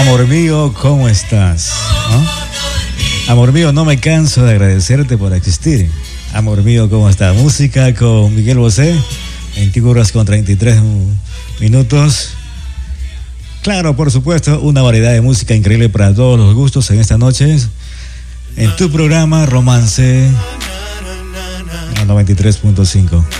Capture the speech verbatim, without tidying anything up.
Amor mío, ¿cómo estás? ¿No? Amor mío, no me canso de agradecerte por existir. Amor mío, ¿cómo estás? Música con Miguel Bosé, veintiuna horas con treinta y tres minutos. Claro, por supuesto, una variedad de música increíble para todos los gustos en esta noche. En tu programa Romance noventa y tres punto cinco.